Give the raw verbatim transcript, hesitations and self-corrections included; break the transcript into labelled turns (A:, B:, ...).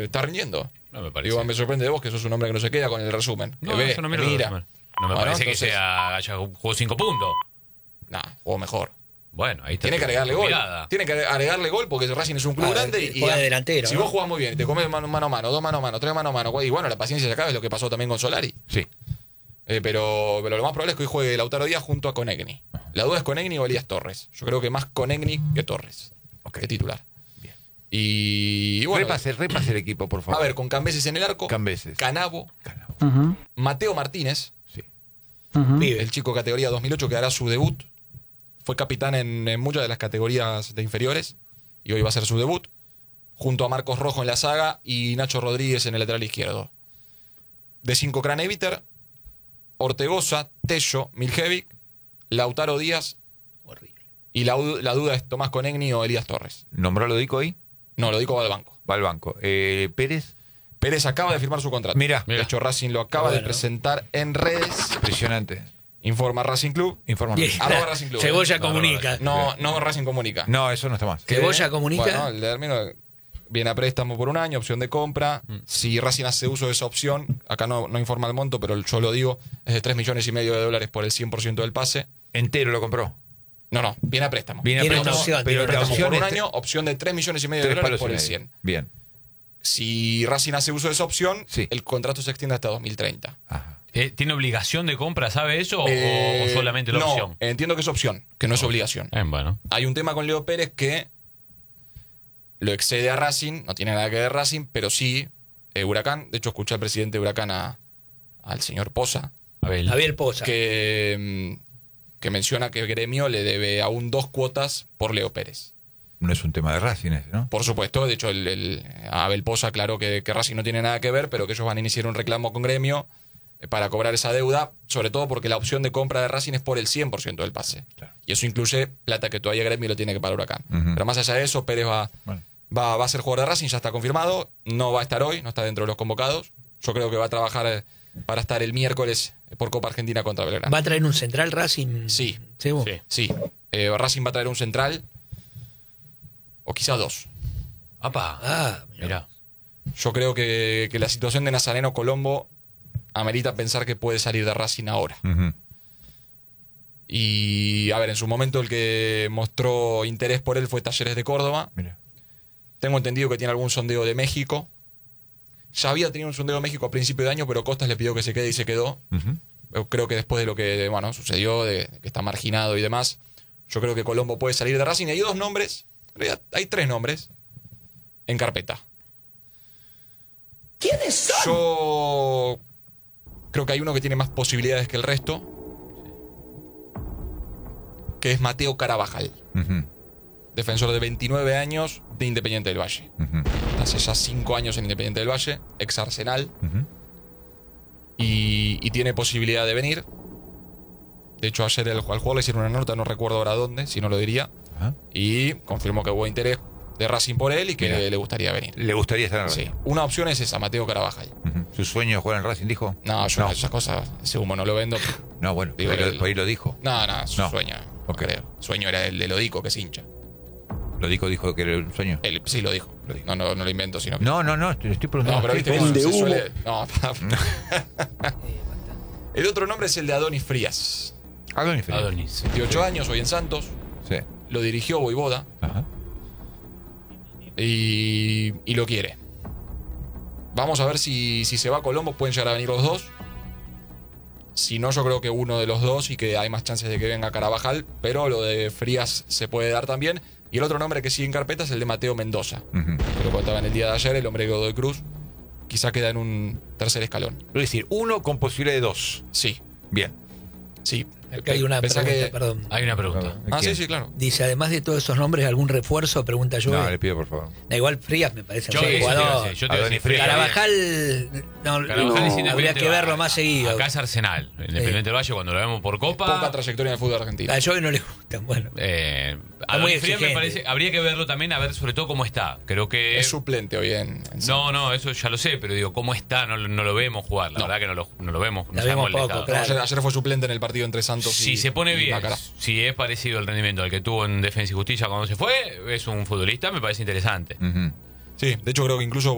A: está rindiendo.
B: No me parece.
A: Digo, me sorprende de vos que sos un hombre que no se queda con el resumen.
B: No,
A: que ve,
B: eso no miro
A: mira.
B: el resumen. No me
A: Bueno,
B: parece
A: entonces,
B: que sea haya jugó cinco puntos.
A: Nah, jugó mejor.
B: Bueno, ahí está.
A: Tiene que agregarle gol.
B: Mirada.
A: Tiene que agregarle gol porque Racing es un club
C: Ah,
A: grande. Y
C: juega
A: y-
C: de delantero,
A: Si
C: ¿no?
A: vos jugás muy bien y te comes mano, mano a mano, dos mano a mano, tres mano a mano, y bueno, la paciencia se acaba, es lo que pasó también con Solari.
B: Sí.
A: Eh, pero, pero lo más probable es que hoy juegue Lautaro Díaz junto a Konechny. La duda es Konechny o Elías Torres. Yo creo que más Konechny que Torres.
D: Ok.
A: Que titular.
D: Bien.
A: Y, y bueno,
D: repase, repase el equipo, por favor.
A: a ver, con Cambeses en el arco.
D: Cambeses.
A: Canavo.
D: Canavo.
E: Ujú,
A: Mateo Martínez.
D: Sí.
E: ujú.
C: Pibe.
A: El chico categoría dos mil ocho que hará su debut. Fue capitán en, en muchas de las categorías de inferiores. Y hoy va a hacer su debut. Junto a Marcos Rojo en la saga y Nacho Rodríguez en el lateral izquierdo. De cinco Craneviter, Ortegoza, Tello, Miljevic, Lautaro Díaz.
C: Horrible.
A: Y la, la duda es Tomás Konechny o Elías Torres.
D: ¿Nombró lo dico ahí?
A: No, lo digo va al banco.
D: Va al banco. Eh, Pérez,
A: Pérez acaba de firmar su contrato.
D: Mirá.
A: De hecho, Racing lo acaba de
C: Bueno.
A: presentar en redes.
D: impresionante.
A: Informa Racing Club.
D: Informa.
C: Bien.
A: Arroba Racing Club.
C: Cebolla
A: eh.
C: comunica.
A: No, no Racing Comunica.
D: No, eso no está más.
A: Que-
C: Cebolla comunica.
A: Bueno, el de Hermino viene a préstamo por un año, opción de compra.
B: Mm.
A: Si Racing hace uso de esa opción, acá no, no informa el monto, pero yo lo digo, es de tres millones y medio de dólares por el cien por ciento del pase.
D: Entero lo compró.
A: No, no, viene a préstamo.
D: Viene a
C: Tiene
D: préstamo,
C: una opción,
D: pero
C: tiene
D: la
C: una
A: Préstamo
D: opción
A: por un
D: es
A: año, opción de tres millones y medio de
D: tres
A: dólares
D: palos
A: por
D: y
A: el
D: medio.
A: cien.
D: Bien.
A: Si Racing hace uso de esa opción,
D: Sí.
A: el contrato se extiende hasta dos mil treinta.
D: Ajá.
B: Eh, ¿Tiene obligación de compra, sabe eso? o-
A: Eh,
B: ¿O solamente la
A: no,
B: opción?
A: entiendo que es opción, que no es obligación.
B: Eh, bueno.
A: Hay un tema con Leo Pérez que lo excede a Racing, no tiene nada que ver Racing, pero sí eh, Huracán. De hecho, escuché al presidente de Huracán, a- al señor Poza,
B: Abel.
C: Javier Poza.
A: que, mm, que menciona que Gremio le debe aún dos cuotas por Leo Pérez.
D: No es un tema de Racing ese, ¿no?
A: Por supuesto, de hecho, el, el- Abel Poza aclaró que, que Racing no tiene nada que ver, pero que ellos van a iniciar un reclamo con Gremio eh, para cobrar esa deuda, sobre todo porque la opción de compra de Racing es por el cien por ciento del pase.
D: Claro.
A: Y eso incluye plata que todavía Gremio lo tiene que pagar Huracán.
D: Ujú.
A: Pero más allá de eso, Pérez va,
D: Bueno.
A: va, va a ser jugador de Racing, ya está confirmado. No va a estar hoy, no está dentro de los convocados. Yo creo que va a trabajar eh, para estar el miércoles eh, por Copa Argentina contra Belgrano.
C: ¿Va a traer un central Racing?
A: Sí.
C: Sebo?
B: Sí.
A: Sí, eh, Racing va a traer un central, o quizá dos.
B: Apa.
C: Ah, mirá.
B: Mirá.
A: Yo creo que, que la situación de Nazareno Colombo amerita pensar que puede salir de Racing ahora.
D: Ujú.
A: Y, a ver, en su momento el que mostró interés por él fue Talleres de Córdoba.
D: Mira.
A: Tengo entendido que tiene algún sondeo de México. Ya había tenido un sondeo de México a principio de año, pero Costas le pidió que se quede y se quedó.
D: Ujú.
A: Yo creo que después de lo que bueno, sucedió, de que está marginado y demás, yo creo que Colombo puede salir de Racing. Y hay dos nombres, en realidad hay tres nombres en carpeta.
C: ¿Quiénes son?
A: Yo creo que hay uno que tiene más posibilidades que el resto, que es Mateo Carabajal,
D: Ujú.
A: defensor de veintinueve años de Independiente del Valle.
D: Ujú.
A: Hace ya cinco años en Independiente del Valle, ex Arsenal,
D: Ujú.
A: y, y tiene posibilidad de venir. De hecho, ayer al, al jugador le hicieron una nota, no recuerdo ahora dónde, si no lo diría,
D: Ajá.
A: y confirmó que hubo interés de Racing por él y que
D: Mirá.
A: le, le gustaría venir.
D: Le gustaría estar en Racing.
A: Sí. Una opción es esa, Mateo Carabajal.
D: Ujú. ¿Su sueño es jugar en Racing, dijo?
A: No, yo
D: No.
A: esas cosas, ese humo no lo vendo.
D: No, bueno,
A: Digo,
D: por ahí,
A: el-
D: lo, por ahí lo dijo.
A: No, no, su
D: No.
A: sueño, no
D: Ok.
A: creo. Sueño era el de Lodico, que es hincha.
D: Lo dijo, dijo que era un sueño.
A: Él sí lo dijo.
D: Lo dijo.
A: No, no, no lo invento, sino que.
D: No, no, no, te estoy preguntando.
A: No, pero viste que
E: Vende
A: se
E: humo.
A: suele. No, el otro nombre es el de Adonis Frías.
D: Adonis Frías.
B: Adonis.
A: veintiocho años, hoy en Santos.
D: Sí.
A: Lo dirigió Voivoda
D: Ajá.
A: y, y lo quiere. Vamos a ver si, si se va a Colombo, pueden llegar a venir los dos. Si no, yo creo que uno de los dos y que hay más chances de que venga Carabajal, pero lo de Frías se puede dar también. Y el otro nombre que sigue en carpeta es el de Mateo Mendoza.
D: Ujú.
A: Que lo contaba en el día de ayer, el hombre de Godoy Cruz. Quizá queda en un tercer escalón.
D: Es decir, uno con posibilidad de dos.
A: Sí,
D: Bien.
A: sí.
C: Acá hay una
A: Pensá
C: pregunta,
A: que-
C: perdón.
B: Hay una pregunta.
A: Ah,
D: ¿Quién?
A: sí, sí, claro.
C: Dice, además de todos esos nombres, ¿algún refuerzo? Pregunta yo.
D: No, le pido por favor.
C: Da igual Frías, me parece
B: Yo
C: un
B: te
C: buen
B: iba a
C: jugador.
B: decir, yo te iba a
D: Adonis
B: decir,
D: Frías.
C: Carabajal, no,
B: Carabajal
C: no,
B: es
C: habría
B: Independiente
C: que
B: del
C: verlo
B: Valle.
C: más seguido.
B: Acá es Arsenal. Independiente del Valle, cuando lo vemos por Copa.
A: Poca trayectoria en el fútbol argentino.
C: A Joey no le gustan, bueno.
B: Eh,
C: muy
B: Adonis Frías me
C: exigente.
B: parece. Habría que verlo también, a ver sobre todo cómo está. Creo que.
A: Es suplente hoy en, en
B: No, no, eso ya lo sé, pero digo, ¿cómo está? No, no lo vemos jugar. La
A: No.
B: verdad que no lo, no lo vemos. No
C: La
B: sabemos
C: vemos
B: el
C: poco,
B: estado.
C: claro.
A: Ayer, ayer fue suplente en el partido entre Santos y
B: Si se pone
A: y
B: bien,
A: Macará.
B: si es parecido el rendimiento al que tuvo en Defensa y Justicia cuando se fue, es un futbolista, me parece interesante.
D: Ujú.
A: Sí, de hecho creo que incluso